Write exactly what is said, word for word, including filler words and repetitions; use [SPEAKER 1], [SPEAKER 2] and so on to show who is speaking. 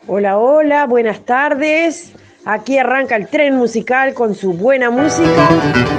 [SPEAKER 1] Hola, hola, buenas tardes. Aquí arranca el tren musical con su buena música.